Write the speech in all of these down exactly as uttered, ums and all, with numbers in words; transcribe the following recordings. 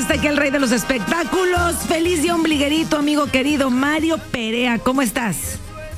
está aquí el rey de los espectáculos. Feliz día ombliguerito, amigo querido Mario Perea. ¿Cómo estás?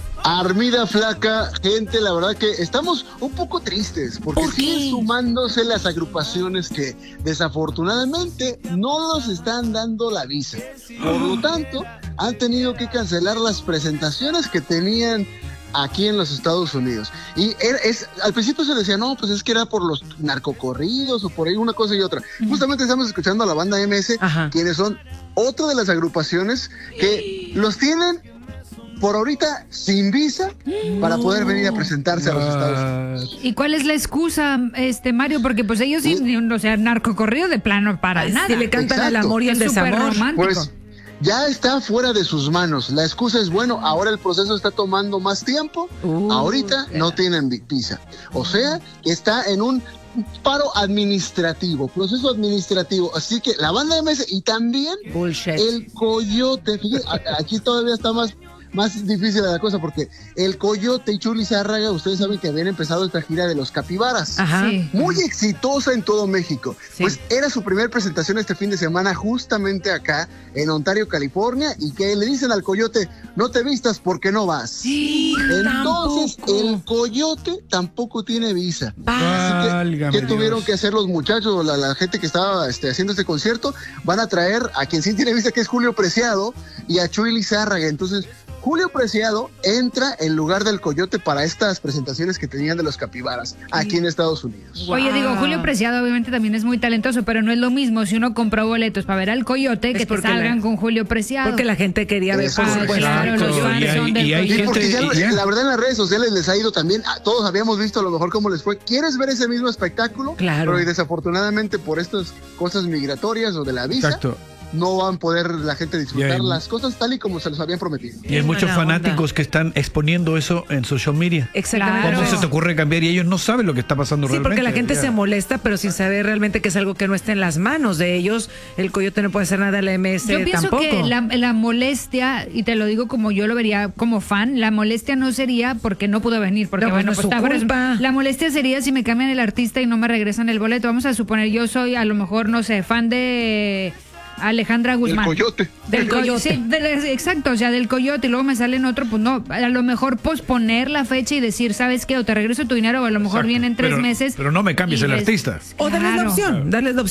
Armida Flaca, gente, la verdad que estamos un poco tristes porque ¿Por qué? siguen sumándose las agrupaciones que desafortunadamente no nos están dando la visa. Por lo tanto, han tenido que cancelar las presentaciones que tenían aquí en los Estados Unidos. Y era, es, al principio se decía, no, pues es que era por los narcocorridos o por ahí una cosa y otra. Uh-huh. Justamente estamos escuchando a la banda M S, Ajá. quienes son otra de las agrupaciones que los tienen por ahorita sin visa para poder venir a presentarse a los Estados Unidos. ¿Y cuál es la excusa, este Mario? Porque pues ellos, sí, o sea, narcocorrido de plano para Ay, nada. Si le cantan Exacto. al amor y el desamor. Pues ya está fuera de sus manos. La excusa es, bueno, ahora el proceso está tomando más tiempo, uh, ahorita yeah. no tienen visa. O sea, está en un paro administrativo, proceso administrativo. Así que la banda M S y también Bullshit. el Coyote, fíjate, aquí todavía está más más difícil la cosa porque el Coyote y Chuy Lizárraga, ustedes saben que habían empezado esta gira de los capibaras. Ajá. Sí. Muy exitosa en todo México. Sí. Pues era su primera presentación este fin de semana justamente acá en Ontario, California, y que le dicen al Coyote, no te vistas porque no vas. Sí, Entonces tampoco. el Coyote tampoco tiene visa. Ah, Así que, ¿qué tuvieron Dios. que hacer los muchachos, la, la gente que estaba este, haciendo este concierto? Van a traer a quien sí tiene visa, que es Julio Preciado, y a Chuy Lizárraga. Entonces Julio Preciado entra en lugar del Coyote para estas presentaciones que tenían de los capibaras aquí en Estados Unidos. Wow. Oye, digo, Julio Preciado obviamente también es muy talentoso, pero no es lo mismo si uno compra boletos para ver al Coyote es que te salgan la, con Julio Preciado. Porque la gente quería ver ah, pues, claro, los fans son del Coyote. Sí, porque ya, ya, la verdad en las redes sociales les ha ido también, todos habíamos visto a lo mejor cómo les fue. ¿Quieres ver ese mismo espectáculo? Claro. Pero y desafortunadamente por estas cosas migratorias o de la visa. Exacto. No van a poder la gente disfrutar hay, las cosas tal y como se los habían prometido. Y hay muchos fanáticos onda. que están exponiendo eso en social media. Exactamente. ¿Cómo se te ocurre cambiar? Y ellos no saben lo que está pasando sí, realmente. Sí, porque la gente ya. se molesta, pero sin saber realmente que es algo que no está en las manos de ellos. El Coyote no puede hacer nada a la M S Yo pienso tampoco. que la, la molestia, y te lo digo como yo lo vería como fan, la molestia no sería porque no pudo venir, porque no, bueno, pues no pues está, la molestia sería si me cambian el artista y no me regresan el boleto. Vamos a suponer, yo soy a lo mejor, no sé, fan de Alejandra Guzmán. Del Coyote. Del Coyote. Sí, de, exacto, o sea, del Coyote y luego me salen otro, pues no, a lo mejor posponer la fecha y decir, ¿sabes qué? O te regreso tu dinero o a lo mejor exacto. vienen tres pero, meses. Pero no me cambies el les, artista. O darles la opción, darles la opción.